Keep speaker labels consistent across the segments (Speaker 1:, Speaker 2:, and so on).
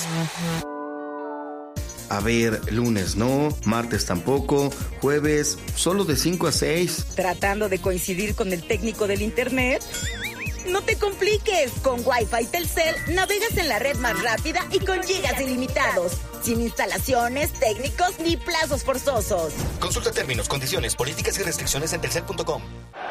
Speaker 1: A ver, lunes no, martes tampoco, jueves solo de 5 a 6.
Speaker 2: ¿Tratando de coincidir con el técnico del internet? No te compliques, con Wi-Fi Telcel navegas en la red más rápida y con gigas ilimitados, sin instalaciones, técnicos ni plazos forzosos.
Speaker 3: Consulta términos, condiciones, políticas y restricciones en telcel.com.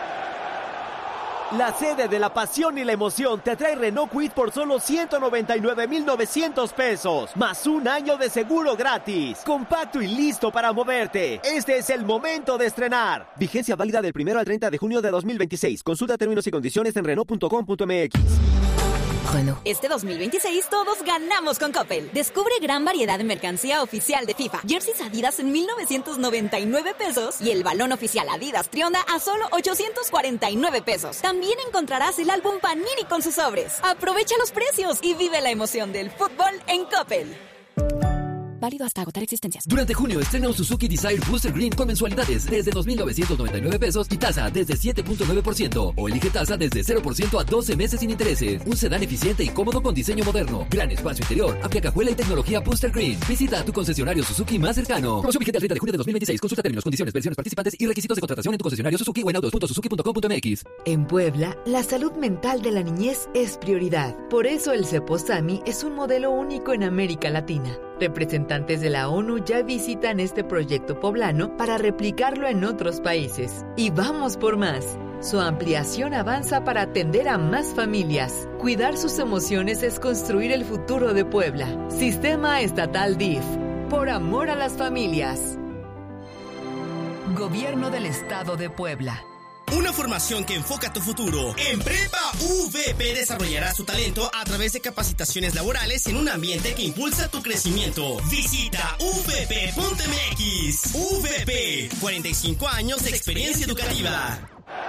Speaker 4: La sede de la pasión y la emoción te trae Renault Kwid por solo 199,900 pesos, más un año de seguro gratis. Compacto y listo para moverte. Este es el momento de estrenar. Vigencia válida del 1 al 30 de junio de 2026. Consulta términos y condiciones en Renault.com.mx.
Speaker 5: Renault. Este 2026 todos ganamos con Coppel. Descubre gran variedad de mercancía oficial de FIFA. Jerseys Adidas en 1,999 pesos y el balón oficial Adidas Trionda a solo 849 pesos. También encontrarás el álbum Panini con sus sobres. Aprovecha los precios y vive la emoción del fútbol en Coppel. Válido hasta agotar existencias.
Speaker 6: Durante junio estrena un Suzuki Desire Booster Green con mensualidades desde 2,999 pesos y tasa desde 7.9%. O elige tasa desde 0% a 12 meses sin intereses. Un sedán eficiente y cómodo con diseño moderno. Gran espacio interior, amplia cajuela y tecnología Booster Green. Visita tu concesionario Suzuki más cercano. Promoción vigente al 30 de junio de 2026. Consulta términos, condiciones, versiones participantes y requisitos de contratación en tu concesionario Suzuki o en autos.suzuki.com.mx.
Speaker 7: En Puebla, la salud mental de la niñez es prioridad. Por eso el Ceposami es un modelo único en América Latina. Representantes de la ONU ya visitan este proyecto poblano para replicarlo en otros países. Y vamos por más. Su ampliación avanza para atender a más familias. Cuidar sus emociones es construir el futuro de Puebla. Sistema Estatal DIF. Por amor a las familias. Gobierno del Estado de Puebla.
Speaker 8: Una formación que enfoca tu futuro. En Prepa VP desarrollará su talento a través de capacitaciones laborales en un ambiente que impulsa tu crecimiento. Visita vp.mx. VP, 45 años de experiencia educativa.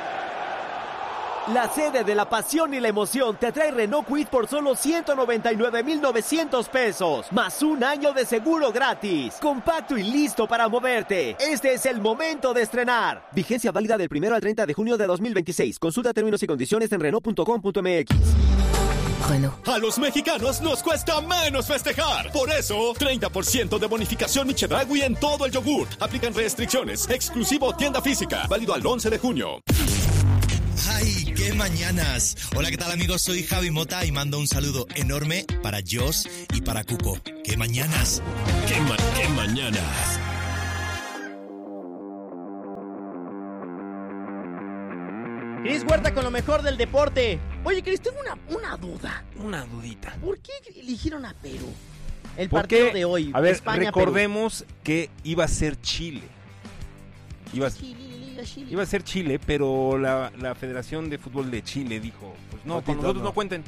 Speaker 4: La sede de la pasión y la emoción te trae Renault Kwid por solo 199,900 pesos, más un año de seguro gratis. Compacto y listo para moverte. Este es el momento de estrenar. Vigencia válida del 1 al 30 de junio de 2026. Consulta términos y condiciones en Renault.com.mx.
Speaker 9: Renault. A los mexicanos nos cuesta menos festejar. Por eso, 30% de bonificación Michedragui en todo el yogur. Aplican restricciones. Exclusivo tienda física. Válido al 11 de junio.
Speaker 8: ¡Ay, qué mañanas! Hola, ¿qué tal, amigos? Soy Javi Mota y mando un saludo enorme para Joss y para Cuco. ¡Qué mañanas!
Speaker 9: ¡Qué mañanas!
Speaker 10: Cris Huerta con lo mejor del deporte. Oye, Cris, tengo una duda.
Speaker 11: Una dudita.
Speaker 10: ¿Por qué eligieron a Perú? El partido de hoy,
Speaker 11: a ver,
Speaker 10: España,
Speaker 11: recordemos que iba a ser Chile. Iba a ser Chile, pero la Federación de Fútbol de Chile dijo, pues no, con nosotros no cuenten.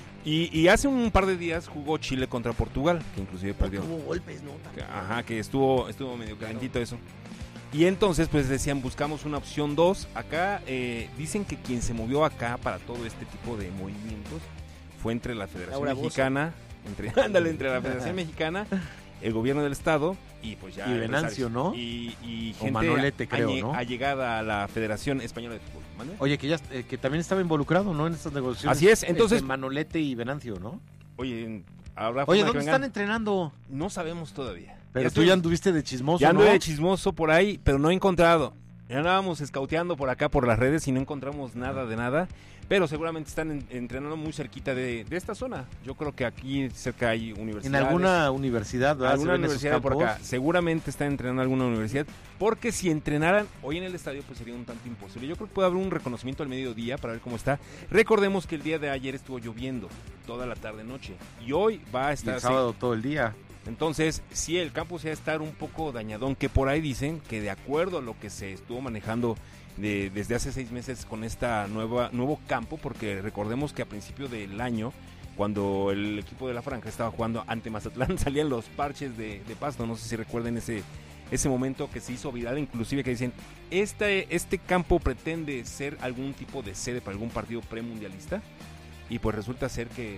Speaker 11: Y hace un par de días jugó Chile contra Portugal, que inclusive perdió.
Speaker 10: Hubo golpes, ¿no?
Speaker 11: Ajá, que estuvo medio calentito eso. Y entonces pues decían, buscamos una opción 2. Acá dicen que quien se movió acá para todo este tipo de movimientos fue entre la Federación Mexicana, entre la Federación Mexicana, el gobierno del estado y pues ya
Speaker 12: y Venancio, ¿no?
Speaker 11: Y gente
Speaker 12: Manolete, creo, ¿no?
Speaker 11: allegada a la Federación Española de Fútbol. ¿Manuel?
Speaker 12: Oye, que también estaba involucrado, ¿no? En estas negociaciones.
Speaker 11: Así es, entonces
Speaker 12: Manolete y Venancio, ¿no?
Speaker 11: Oye,
Speaker 12: ¿dónde están entrenando?
Speaker 11: No sabemos todavía.
Speaker 12: Pero tú ya anduviste de chismoso,
Speaker 11: ya
Speaker 12: ¿no?
Speaker 11: anduve de chismoso por ahí, pero no he encontrado. Ya andábamos escauteando por acá, por las redes, y no encontramos nada de nada. Pero seguramente están entrenando muy cerquita de esta zona. Yo creo que aquí cerca hay universidades.
Speaker 12: En alguna universidad, ¿verdad?
Speaker 11: Alguna universidad por acá. Seguramente están entrenando en alguna universidad. Porque si entrenaran hoy en el estadio, pues sería un tanto imposible. Yo creo que puede haber un reconocimiento al mediodía para ver cómo está. Recordemos que el día de ayer estuvo lloviendo toda la tarde-noche. Y hoy va a estar...
Speaker 12: Y el sábado todo el día.
Speaker 11: Entonces, sí, el campo se va a estar un poco dañadón, que por ahí dicen que de acuerdo a lo que se estuvo manejando desde hace 6 meses con esta nuevo campo, porque recordemos que a principio del año, cuando el equipo de la Franja estaba jugando ante Mazatlán, salían los parches de pasto, no sé si recuerden ese momento que se hizo viral, inclusive que dicen, este campo pretende ser algún tipo de sede para algún partido premundialista, y pues resulta ser que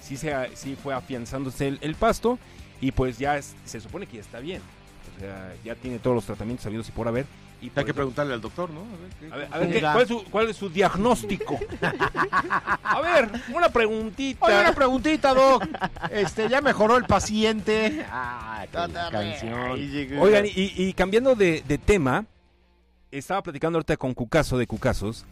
Speaker 11: sí fue afianzándose el pasto, y pues ya se supone que ya está bien, o sea, ya tiene todos los tratamientos habidos y por haber, Y
Speaker 12: hay que preguntarle al doctor, ¿no?
Speaker 11: A ver, ¿cuál es su diagnóstico? A ver, una preguntita.
Speaker 12: Oye, una preguntita, Doc. ¿Ya mejoró el paciente? Canción.
Speaker 11: Oigan, y cambiando de tema, estaba platicando ahorita con Cucaso de Cucasos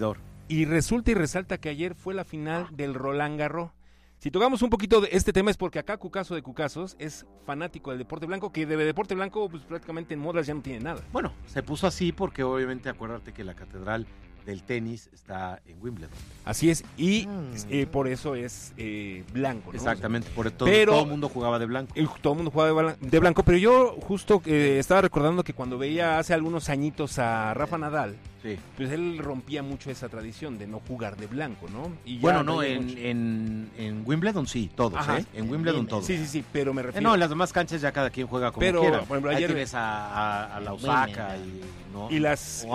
Speaker 11: y resulta y resalta que ayer fue la final del Roland Garros. Si tocamos un poquito de este tema es porque acá Cucaso de Cucasos es fanático del deporte blanco, que de deporte blanco pues prácticamente en modas ya no tiene nada.
Speaker 12: Bueno, se puso así porque obviamente acuérdate que la catedral del tenis está en Wimbledon.
Speaker 11: Así es, y por eso es blanco, ¿no?
Speaker 12: Exactamente, todo el mundo jugaba de blanco.
Speaker 11: Todo el mundo jugaba de blanco, pero yo justo estaba recordando que cuando veía hace algunos añitos a Rafa Nadal, pues él rompía mucho esa tradición de no jugar de blanco, ¿no? Y
Speaker 12: bueno, no, en Wimbledon sí, todos, en Wimbledon todos.
Speaker 11: Sí, pero me refiero...
Speaker 12: No, en las demás canchas ya cada quien juega como quiera. Por ejemplo, ayer tienes a la Osaka
Speaker 11: y las...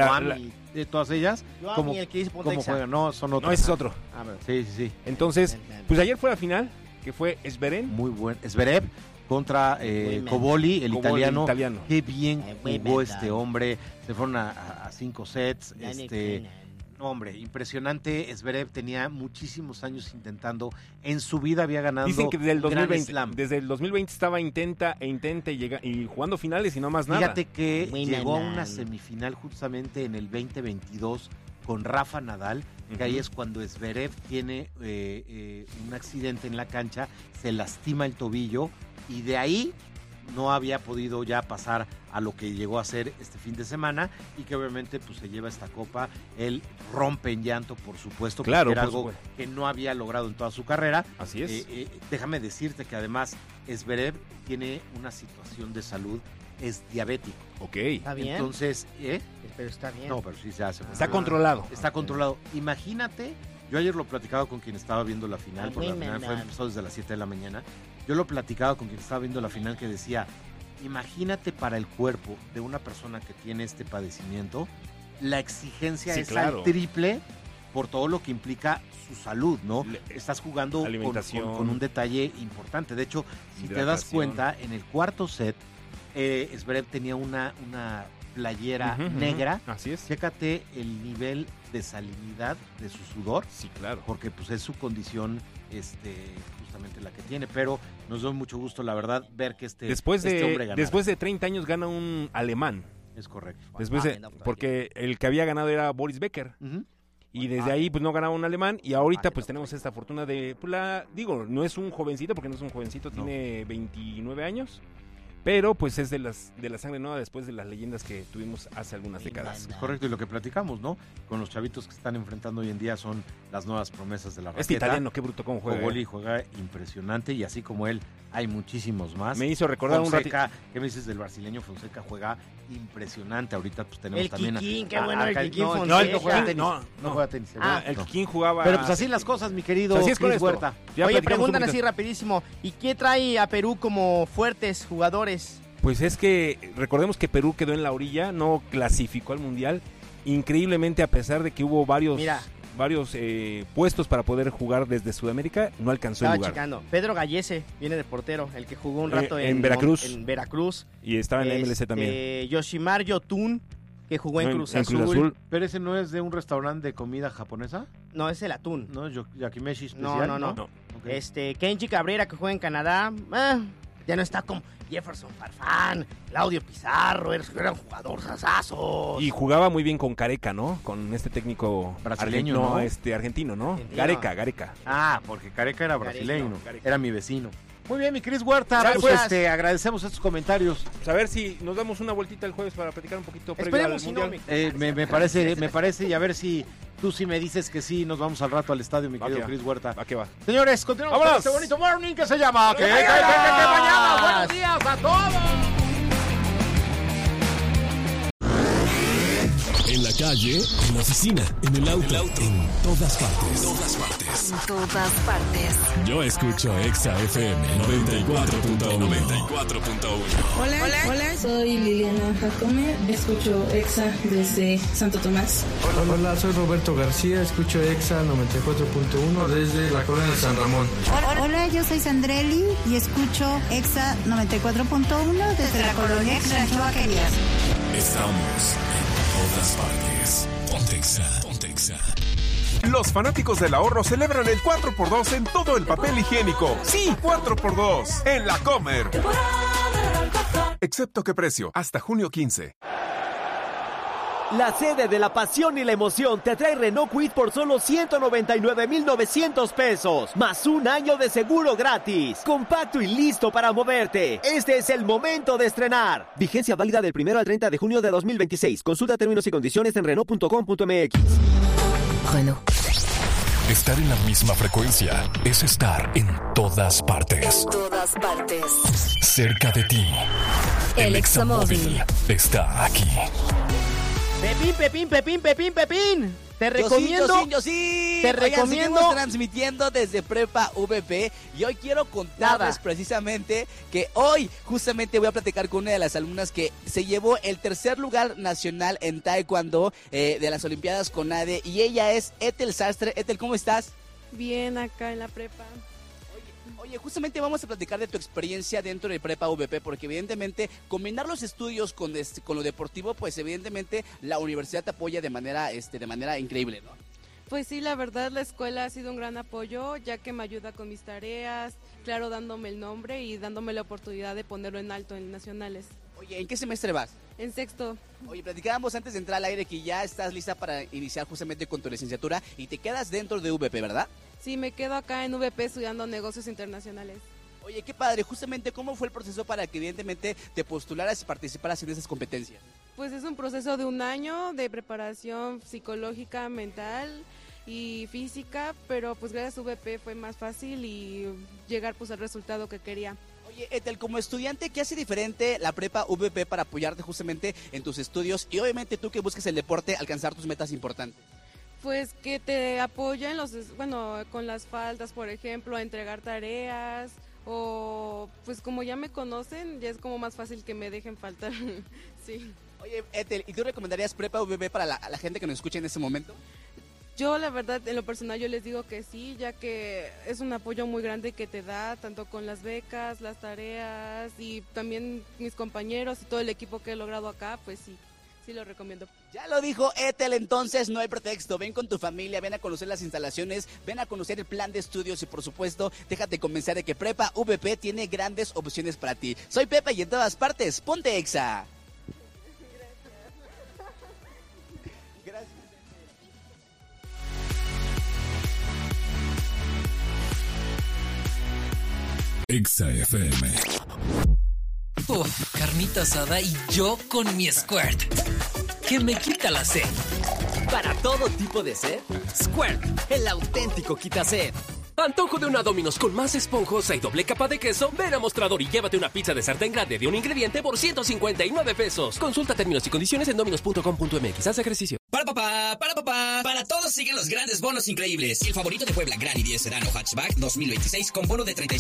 Speaker 12: de todas ellas, ¿cómo juegan? No, son otros.
Speaker 11: No, ese es otro.
Speaker 12: Sí.
Speaker 11: Entonces, pues ayer fue la final, que fue Zverev.
Speaker 12: Muy buen. Zverev contra Cobolli, el italiano. Qué bien jugó este hombre. Se fueron a 5 sets. No, hombre, impresionante. Zverev tenía muchísimos años intentando. En su vida había ganado.
Speaker 11: Dicen que desde el 2020 estaba intenta y jugando finales y no más nada.
Speaker 12: Fíjate que llegó a una semifinal justamente en el 2022 con Rafa Nadal, que ahí es cuando Zverev tiene un accidente en la cancha, se lastima el tobillo y de ahí no había podido ya pasar a lo que llegó a ser este fin de semana y que obviamente pues se lleva esta copa. Él rompe en llanto, por supuesto, porque era algo que no había logrado en toda su carrera.
Speaker 11: Así es.
Speaker 12: Déjame decirte que además Zverev tiene una situación de salud, es diabético.
Speaker 11: Ok.
Speaker 10: ¿Está bien?
Speaker 12: Entonces,
Speaker 10: pero está bien.
Speaker 12: No, pero sí se hace.
Speaker 11: Está controlado.
Speaker 12: Está controlado. Imagínate, yo ayer lo platicaba con quien estaba viendo la final, porque la final empezó desde las 7 de la mañana. Yo lo platicaba con quien estaba viendo la final que decía, imagínate para el cuerpo de una persona que tiene este padecimiento, la exigencia es al triple por todo lo que implica su salud, ¿no? Estás jugando con un detalle importante. De hecho, si te das cuenta, en el cuarto set, Zverev tenía una playera negra.
Speaker 11: Así es.
Speaker 12: Chécate el nivel de salinidad de su sudor.
Speaker 11: Sí, claro.
Speaker 12: Porque pues es su condición justamente la que tiene, pero nos da mucho gusto, la verdad, ver que este hombre gana.
Speaker 11: Después de 30 años gana un alemán.
Speaker 12: Es correcto.
Speaker 11: Porque el que había ganado era Boris Becker. Y desde ahí pues no ganaba un alemán y ahorita pues tenemos esta fortuna de, no es un jovencito, porque no es un jovencito, tiene 29 años. Pero pues es de la sangre nueva después de las leyendas que tuvimos hace algunas décadas.
Speaker 12: Es correcto, y lo que platicamos, ¿no? Con los chavitos que se están enfrentando hoy en día son las nuevas promesas de la raqueta.
Speaker 11: Este italiano, qué bruto cómo juega.
Speaker 12: Cobolli juega impresionante y así como él, hay muchísimos más.
Speaker 11: Me hizo recordar
Speaker 12: Fonseca, un ratito. ¿Qué me dices del brasileño? Fonseca juega impresionante. Ahorita pues tenemos
Speaker 10: el
Speaker 12: también
Speaker 10: Kikín, qué bueno el Kikín Fonseca.
Speaker 12: No, él no juega tenis. No juega tenis.
Speaker 11: El Kikín jugaba...
Speaker 12: Pero pues así las cosas, mi querido
Speaker 11: Cris
Speaker 12: Huerta.
Speaker 10: Oye, preguntan así rapidísimo, ¿y qué trae a Perú como fuertes jugadores?
Speaker 11: Pues es que recordemos que Perú quedó en la orilla, no clasificó al Mundial, increíblemente a pesar de que hubo varios puestos para poder jugar desde Sudamérica, no alcanzó el lugar.
Speaker 10: Checando. Pedro Gallese viene de portero, el que jugó un rato
Speaker 11: en Veracruz.
Speaker 10: En Veracruz.
Speaker 11: Y estaba en la MLC también.
Speaker 10: Yoshimar Yotun, que jugó en Cruz Azul.
Speaker 12: ¿Pero ese no es de un restaurante de comida japonesa?
Speaker 10: No, es el atún.
Speaker 12: No, Yakimeshi especial.
Speaker 10: No. Okay. Kenji Cabrera, que juega en Canadá, ya no está como Jefferson Farfán, Claudio Pizarro, eran jugadores asazos.
Speaker 11: Y jugaba muy bien con Gareca, ¿no? Con este técnico
Speaker 12: brasileño, ¿no?
Speaker 11: Argentino, ¿no?
Speaker 12: Argentino.
Speaker 11: Gareca.
Speaker 12: Ah, porque Gareca era brasileño. Era mi vecino. Muy bien, mi Cris Huerta, agradecemos estos comentarios.
Speaker 11: Pues a ver si nos damos una vueltita el jueves para platicar un poquito previo al Mundial.
Speaker 12: Me parece, y a ver si tú sí me dices que sí, nos vamos al rato al estadio, mi querido Cris Huerta.
Speaker 11: ¿A qué va?
Speaker 12: Señores, continuamos con este bonito morning que se llama ¿Qué mañana? ¡Buenos días a todos!
Speaker 13: En la calle, en la oficina, en el auto, en todas partes.
Speaker 14: En todas partes.
Speaker 13: Yo escucho Exa FM 94.1.
Speaker 15: Hola, soy Liliana Jacome, escucho Exa desde Santo Tomás.
Speaker 16: Hola, soy Roberto García, escucho Exa 94.1 desde la colonia de San Ramón.
Speaker 17: Hola, yo soy Sandrelli y escucho Exa 94.1 desde la colonia Rancho Vaquerías.
Speaker 13: Estamos en todas partes. Pontexa.
Speaker 18: Los fanáticos del ahorro celebran el 4x2 en todo el papel higiénico. Sí, 4x2 en La Comer. Excepto qué precio, hasta junio 15.
Speaker 4: La sede de la pasión y la emoción te trae Renault Kwid por solo 199,900 pesos, más un año de seguro gratis. Compacto y listo para moverte. Este es el momento de estrenar. Vigencia válida del 1 al 30 de junio de 2026. Consulta términos y condiciones en Renault.com.mx.
Speaker 13: Renault. Estar en la misma frecuencia es estar en todas partes.
Speaker 14: En todas partes.
Speaker 13: Cerca de ti.
Speaker 14: El Examóvil
Speaker 13: está aquí.
Speaker 10: Pepín. Te recomiendo.
Speaker 19: Yo sí.
Speaker 10: Te recomiendo.
Speaker 19: Seguimos transmitiendo desde Prepa VP y hoy quiero contarles precisamente que hoy justamente voy a platicar con una de las alumnas que se llevó el tercer lugar nacional en Taekwondo de las Olimpiadas CONADE y ella es Ethel Sastre. Ethel, ¿cómo estás?
Speaker 20: Bien, acá en la prepa.
Speaker 19: Oye, justamente vamos a platicar de tu experiencia dentro de Prepa VP, porque evidentemente combinar los estudios con lo deportivo, pues evidentemente la universidad te apoya de manera increíble, ¿no?
Speaker 20: Pues sí, la verdad la escuela ha sido un gran apoyo, ya que me ayuda con mis tareas, claro, dándome el nombre y dándome la oportunidad de ponerlo en alto en nacionales.
Speaker 19: Oye, ¿en qué semestre vas?
Speaker 20: En sexto.
Speaker 19: Oye, platicábamos antes de entrar al aire que ya estás lista para iniciar justamente con tu licenciatura y te quedas dentro de VP, ¿verdad?
Speaker 20: Sí, me quedo acá en VP estudiando negocios internacionales.
Speaker 19: Oye, qué padre, justamente, ¿cómo fue el proceso para que evidentemente te postularas y participaras en esas competencias?
Speaker 20: Pues es un proceso de 1 año de preparación psicológica, mental y física, pero pues gracias a VP fue más fácil y llegar pues al resultado que quería.
Speaker 19: Oye, Ethel, como estudiante, ¿qué hace diferente la Prepa VP para apoyarte justamente en tus estudios y obviamente tú que busques el deporte, alcanzar tus metas importantes?
Speaker 20: Pues que te apoyen con las faltas, por ejemplo, a entregar tareas o pues como ya me conocen, ya es como más fácil que me dejen faltar. Sí.
Speaker 19: Oye, Ethel, ¿y tú recomendarías Prepa VP para la gente que nos escucha en este momento?
Speaker 20: Yo la verdad, en lo personal, yo les digo que sí, ya que es un apoyo muy grande que te da, tanto con las becas, las tareas y también mis compañeros y todo el equipo que he logrado acá, pues sí. Sí, lo recomiendo.
Speaker 19: Ya lo dijo Ethel, entonces no hay pretexto. Ven con tu familia, ven a conocer las instalaciones, ven a conocer el plan de estudios y por supuesto, déjate convencer de que Prepa VP tiene grandes opciones para ti. Soy Pepe y en todas partes, ponte Exa. Gracias.
Speaker 13: Exa FM.
Speaker 21: Carnita asada y yo con mi Squirt, que me quita la sed.
Speaker 22: Para todo tipo de sed, Squirt, el auténtico quitased. Antojo de una Domino's con más esponjosa y doble capa de queso. Ven a Mostrador y llévate una pizza de sartén grande de un ingrediente por 159 pesos. Consulta términos y condiciones en dominos.com.mx. Haz ejercicio.
Speaker 8: Para todos siguen los grandes bonos increíbles. El favorito de Puebla, Gran i10 Sedán o Hatchback 2026 con bono de 35